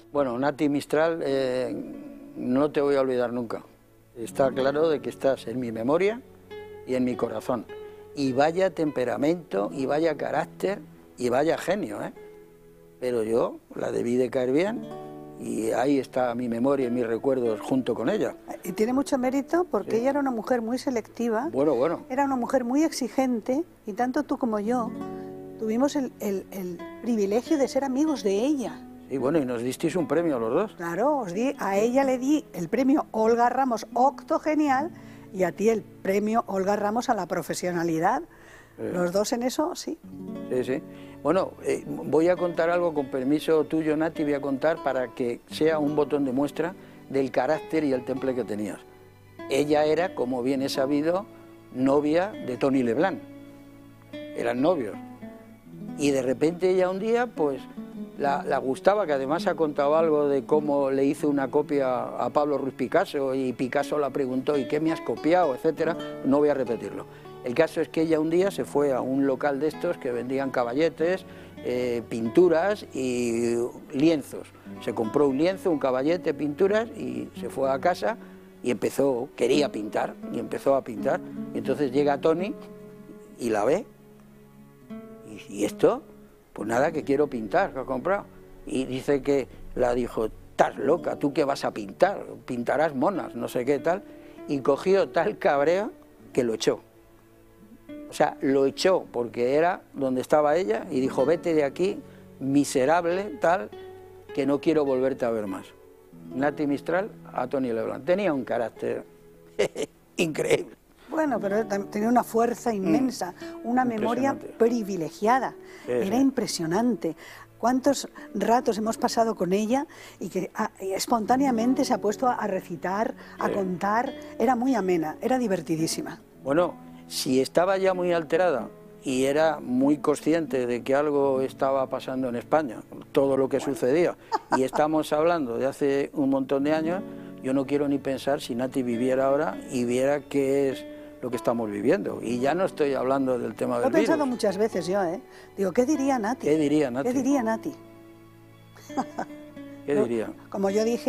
Bueno, Nati Mistral, no te voy a olvidar nunca. Está claro de que estás en mi memoria y en mi corazón. Y vaya temperamento, y vaya carácter, y vaya genio, ¿eh? Pero yo la debí de caer bien, y ahí está mi memoria y mis recuerdos junto con ella. Y tiene mucho mérito porque Sí. ella era una mujer muy selectiva, Bueno. era una mujer muy exigente, y tanto tú como yo tuvimos el privilegio de ser amigos de ella. Sí, bueno, y nos disteis un premio los dos. Claro, a ella le di el premio Olga Ramos octogenial y a ti el premio Olga Ramos a la profesionalidad. Los dos en eso, sí. Sí, sí. Bueno, voy a contar algo, con permiso tuyo, Nati, voy a contar para que sea un botón de muestra del carácter y el temple que tenías. Ella era, como bien he sabido, novia de Tony Leblanc. Eran novios. Y de repente ella un día, pues, la gustaba, que además ha contado algo de cómo le hizo una copia a Pablo Ruiz Picasso y Picasso la preguntó, ¿y qué me has copiado?, etcétera. No voy a repetirlo. El caso es que ella un día se fue a un local de estos que vendían caballetes, pinturas y lienzos. Se compró un lienzo, un caballete, pinturas, y se fue a casa y quería pintar, y empezó a pintar. Y entonces llega Tony y la ve. ¿Y esto? Pues nada, que quiero pintar, que ha comprado. Y dice que la dijo, estás loca, ¿tú qué vas a pintar? Pintarás monas, no sé qué tal. Y cogió tal cabreo que lo echó. O sea, lo echó porque era donde estaba ella y dijo, vete de aquí, miserable, tal, que no quiero volverte a ver más. Nati Mistral a Tony Leblanc. Tenía un carácter increíble. Bueno, pero tenía una fuerza inmensa, una memoria privilegiada. Era impresionante. ¿Cuántos ratos hemos pasado con ella y que espontáneamente se ha puesto a recitar, a contar? Era muy amena, era divertidísima. Bueno, si estaba ya muy alterada y era muy consciente de que algo estaba pasando en España, todo lo que sucedía, y estamos hablando de hace un montón de años, yo no quiero ni pensar si Nati viviera ahora y viera qué es lo que estamos viviendo. Y ya no estoy hablando del tema del virus. Lo he pensado muchas veces yo, ¿eh? Digo, ¿qué diría Nati? ¿Qué diría Nati? ¿Qué diría Nati? ¿Qué diría? Como yo dije...